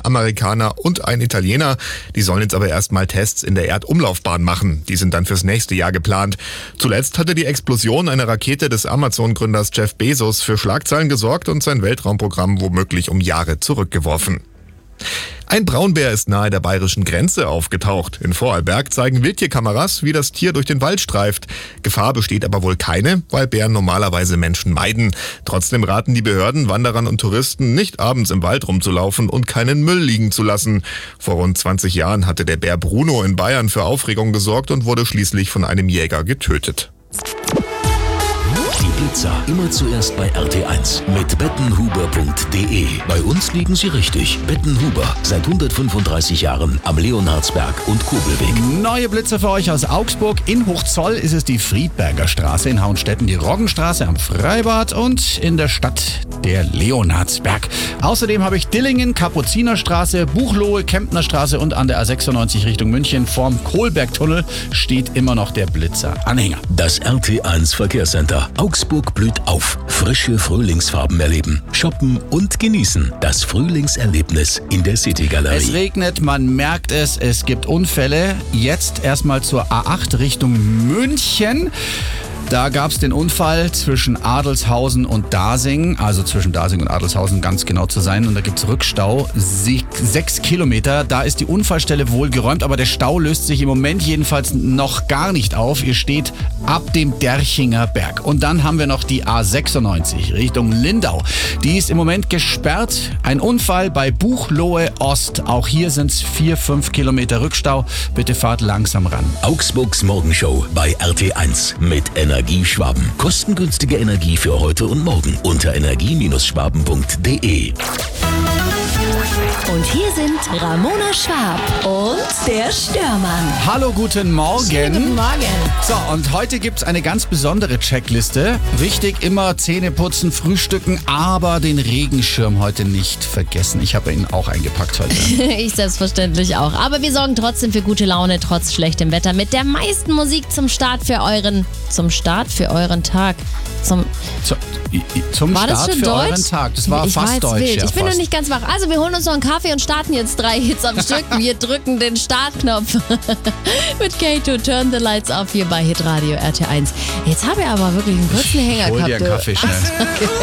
Amerikaner und ein Italiener. Die sollen jetzt aber erstmal Tests in der Erdumlaufbahn machen. Die sind dann fürs nächste Jahr geplant. Zuletzt hatte die Explosion einer Rakete des Amazon-Gründers Jeff Bezos für Schlagzeilen gesorgt und sein Weltraumprogramm womöglich um Jahre zurückgeworfen. Ein Braunbär ist nahe der bayerischen Grenze aufgetaucht. In Vorarlberg zeigen Wildtierkameras, wie das Tier durch den Wald streift. Gefahr besteht aber wohl keine, weil Bären normalerweise Menschen meiden. Trotzdem raten die Behörden Wanderern und Touristen, nicht abends im Wald rumzulaufen und keinen Müll liegen zu lassen. Vor rund 20 Jahren hatte der Bär Bruno in Bayern für Aufregung gesorgt und wurde schließlich von einem Jäger getötet. Die Blitzer immer zuerst bei RT1 mit bettenhuber.de. Bei uns liegen Sie richtig. Bettenhuber, seit 135 Jahren am Leonhardsberg und Kobelweg. Neue Blitzer für euch aus Augsburg. In Hochzoll ist es die Friedberger Straße, in Hauenstetten die Roggenstraße am Freibad und in der Stadt der Leonhardsberg. Außerdem habe ich Dillingen, Kapuzinerstraße, Buchlohe, Kemptnerstraße und an der A96 Richtung München vorm Kohlbergtunnel steht immer noch der Blitzer-Anhänger. Das RT1 Verkehrscenter. Augsburg blüht auf. Frische Frühlingsfarben erleben, shoppen und genießen. Das Frühlingserlebnis in der City-Galerie. Es regnet, man merkt es, es gibt Unfälle. Jetzt erstmal zur A8 Richtung München. Da gab es den Unfall zwischen Adelshausen und Dasing, also zwischen Dasing und Adelshausen ganz genau zu sein. Und da gibt es Rückstau, 6 Kilometer. Da ist die Unfallstelle wohl geräumt, aber der Stau löst sich im Moment jedenfalls noch gar nicht auf. Ihr steht ab dem Derchinger Berg. Und dann haben wir noch die A96 Richtung Lindau. Die ist im Moment gesperrt. Ein Unfall bei Buchlohe Ost. Auch hier sind es 4-5 Kilometer Rückstau. Bitte fahrt langsam ran. Augsburgs Morgenshow bei RT1 mit Energieschwaben. Kostengünstige Energie für heute und morgen unter energie-schwaben.de. Und hier sind Ramona Schwab und der Störmann. Hallo, guten Morgen. Guten Morgen. So, und heute gibt's eine ganz besondere Checkliste. Wichtig, immer Zähne putzen, frühstücken, aber den Regenschirm heute nicht vergessen. Ich habe ihn auch eingepackt heute. Ich selbstverständlich auch. Aber wir sorgen trotzdem für gute Laune, trotz schlechtem Wetter. Mit der meisten Musik zum Start für euren Tag. Zum War das Start schon für Deutsch? euren Tag. Das war fast Deutsch. Wild. Ja, Ich bin fast. noch nicht ganz wach. Also wir holen uns noch einen Kaffee und starten jetzt 3 Hits am Stück. Wir drücken den Startknopf mit K2 Turn the Lights Off hier bei Hitradio RT1. Jetzt habe ich aber wirklich einen kurzen Hänger Hol dir gehabt. einen Kaffee schnell.